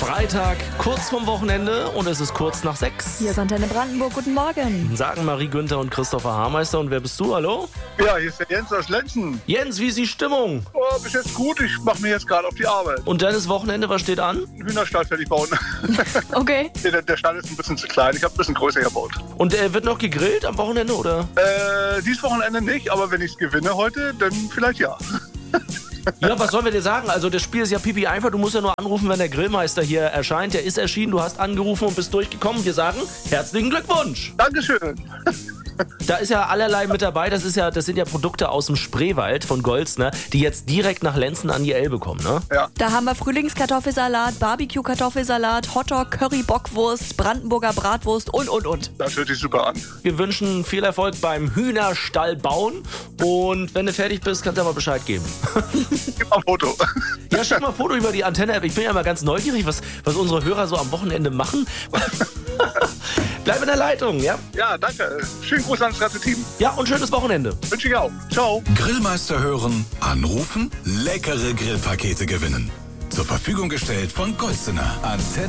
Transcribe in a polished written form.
Freitag, kurz vorm Wochenende und es ist kurz nach 6. Hier ist Antenne Brandenburg, guten Morgen. Sagen Marie Günther und Christopher Hameister. Und wer bist du, hallo? Ja, hier ist der Jens aus Lenzen. Jens, wie ist die Stimmung? Oh, bis jetzt gut, ich mache mir jetzt gerade auf die Arbeit. Und deines Wochenende, was steht an? Einen Hühnerstall fertig bauen. Okay. Der Stall ist ein bisschen zu klein, ich habe ein bisschen größer gebaut. Und wird noch gegrillt am Wochenende, oder? Dieses Wochenende nicht, aber wenn ich es gewinne heute, dann vielleicht ja. Ja, was sollen wir dir sagen? Also das Spiel ist ja pipi einfach. Du musst ja nur anrufen, wenn der Grillmeister hier erscheint. Der ist erschienen, du hast angerufen und bist durchgekommen. Wir sagen herzlichen Glückwunsch. Dankeschön. Da ist ja allerlei mit dabei. Das sind ja Produkte aus dem Spreewald von Golzner, die jetzt direkt nach Lenzen an die Elbe kommen, ne? Ja. Da haben wir Frühlingskartoffelsalat, Barbecue-Kartoffelsalat, Hotdog, Curry-Bockwurst, Brandenburger Bratwurst und. Das hört sich super an. Wir wünschen viel Erfolg beim Hühnerstall bauen. Und wenn du fertig bist, kannst du aber Bescheid geben. Gib mal ein Foto. Ja, schick mal ein Foto über die Antenne-App. Ich bin ja mal ganz neugierig, was unsere Hörer so am Wochenende machen. Bleib in der Leitung, ja? Ja, danke. Schönen Gruß ans ganze Team. Ja, und schönes Wochenende. Wünsche ich auch. Ciao. Grillmeister hören, anrufen, leckere Grillpakete gewinnen. Zur Verfügung gestellt von Golzener. Antenne